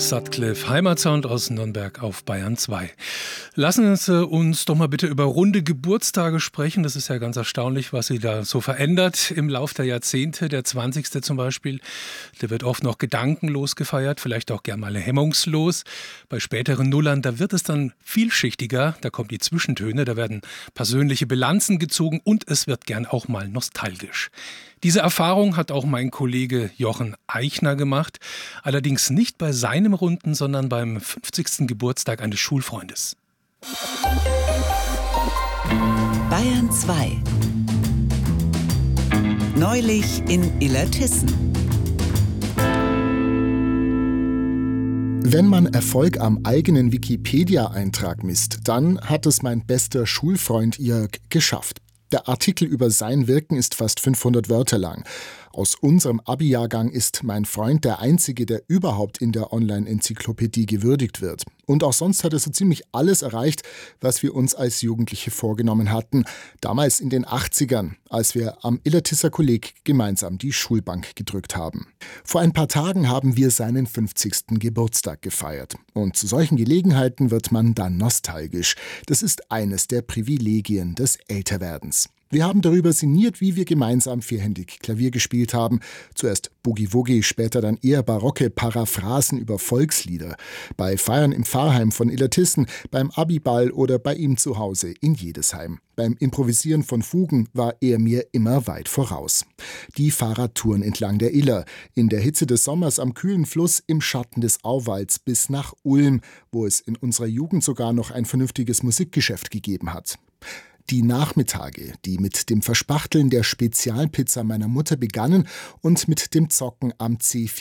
Sutcliffe, Heimatsound aus Nürnberg auf Bayern 2. Lassen Sie uns doch mal bitte über runde Geburtstage sprechen. Das ist ja ganz erstaunlich, was sich da so verändert im Lauf der Jahrzehnte. Der 20. zum Beispiel, der wird oft noch gedankenlos gefeiert, vielleicht auch gern mal hemmungslos. Bei späteren Nullern, da wird es dann vielschichtiger, da kommen die Zwischentöne, da werden persönliche Bilanzen gezogen und es wird gern auch mal nostalgisch. Diese Erfahrung hat auch mein Kollege Jochen Eichner gemacht, allerdings nicht bei seinem Runden, sondern beim 50. Geburtstag eines Schulfreundes. Bayern 2. Neulich in Illertissen. Wenn man Erfolg am eigenen Wikipedia-Eintrag misst, dann hat es mein bester Schulfreund Jörg geschafft. Der Artikel über sein Wirken ist fast 500 Wörter lang. Aus unserem Abi-Jahrgang ist mein Freund der Einzige, der überhaupt in der Online-Enzyklopädie gewürdigt wird. Und auch sonst hat er so ziemlich alles erreicht, was wir uns als Jugendliche vorgenommen hatten. Damals in den 80ern, als wir am Illertisser Kolleg gemeinsam die Schulbank gedrückt haben. Vor ein paar Tagen haben wir seinen 50. Geburtstag gefeiert. Und zu solchen Gelegenheiten wird man dann nostalgisch. Das ist eines der Privilegien des Älterwerdens. Wir haben darüber sinniert, wie wir gemeinsam vierhändig Klavier gespielt haben. Zuerst Boogie-Woogie, später dann eher barocke Paraphrasen über Volkslieder. Bei Feiern im Pfarrheim von Illertissen, beim Abiball oder bei ihm zu Hause in Jedesheim. Beim Improvisieren von Fugen war er mir immer weit voraus. Die Fahrradtouren entlang der Iller, in der Hitze des Sommers am kühlen Fluss, im Schatten des Auwalds bis nach Ulm, wo es in unserer Jugend sogar noch ein vernünftiges Musikgeschäft gegeben hat. Die Nachmittage, die mit dem Verspachteln der Spezialpizza meiner Mutter begannen und mit dem Zocken am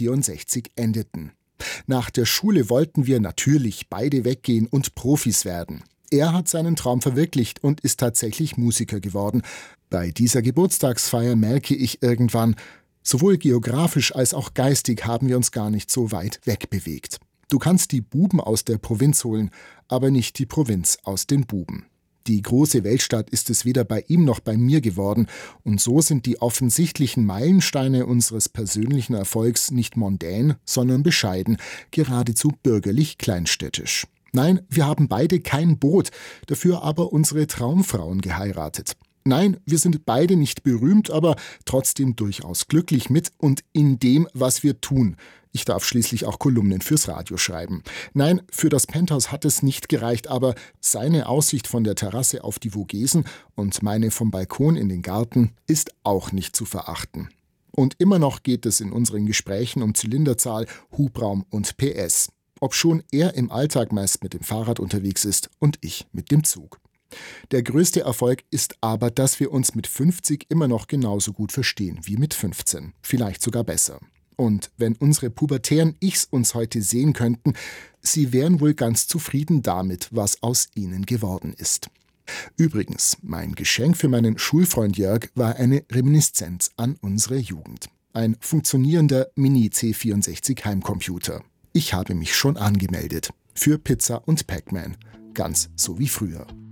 C64 endeten. Nach der Schule wollten wir natürlich beide weggehen und Profis werden. Er hat seinen Traum verwirklicht und ist tatsächlich Musiker geworden. Bei dieser Geburtstagsfeier merke ich irgendwann, sowohl geografisch als auch geistig haben wir uns gar nicht so weit wegbewegt. Du kannst die Buben aus der Provinz holen, aber nicht die Provinz aus den Buben. Die große Weltstadt ist es weder bei ihm noch bei mir geworden. Und so sind die offensichtlichen Meilensteine unseres persönlichen Erfolgs nicht mondän, sondern bescheiden, geradezu bürgerlich kleinstädtisch. Nein, wir haben beide kein Boot, dafür aber unsere Traumfrauen geheiratet. Nein, wir sind beide nicht berühmt, aber trotzdem durchaus glücklich mit und in dem, was wir tun. Ich darf schließlich auch Kolumnen fürs Radio schreiben. Nein, für das Penthouse hat es nicht gereicht, aber seine Aussicht von der Terrasse auf die Vogesen und meine vom Balkon in den Garten ist auch nicht zu verachten. Und immer noch geht es in unseren Gesprächen um Zylinderzahl, Hubraum und PS. Obschon er im Alltag meist mit dem Fahrrad unterwegs ist und ich mit dem Zug. Der größte Erfolg ist aber, dass wir uns mit 50 immer noch genauso gut verstehen wie mit 15. Vielleicht sogar besser. Und wenn unsere pubertären Ichs uns heute sehen könnten, sie wären wohl ganz zufrieden damit, was aus ihnen geworden ist. Übrigens, mein Geschenk für meinen Schulfreund Jörg war eine Reminiszenz an unsere Jugend. Ein funktionierender Mini-C64 Heimcomputer. Ich habe mich schon angemeldet. Für Pizza und Pac-Man. Ganz so wie früher.